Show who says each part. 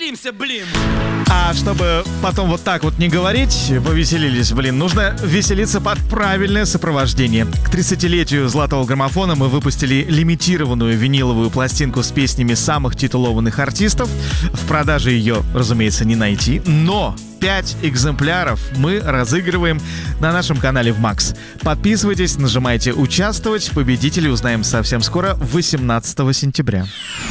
Speaker 1: повеселимся, блин.
Speaker 2: А чтобы потом вот так вот не говорить, повеселились, блин, нужно веселиться под правильное сопровождение. К 30-летию золотого граммофона мы выпустили лимитированную виниловую пластинку с песнями самых титулованных артистов. В продаже ее, разумеется, не найти, но 5 экземпляров мы разыгрываем на нашем канале в Max. Подписывайтесь, нажимайте «Участвовать». Победителей узнаем совсем скоро, 18 сентября.